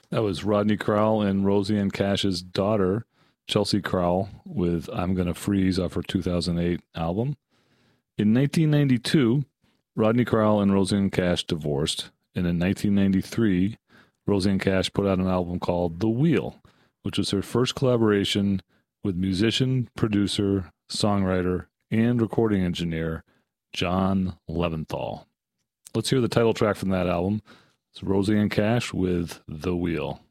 That was Rodney Crowell and Roseanne Cash's daughter, Chelsea Crowell, with I'm Gonna Freeze off her 2008 album. In 1992, Rodney Crowell and Roseanne Cash divorced. And in 1993, Roseanne Cash put out an album called The Wheel, which was her first collaboration with musician, producer, songwriter, and recording engineer John Leventhal. Let's hear the title track from that album. It's Roseanne Cash with The Wheel.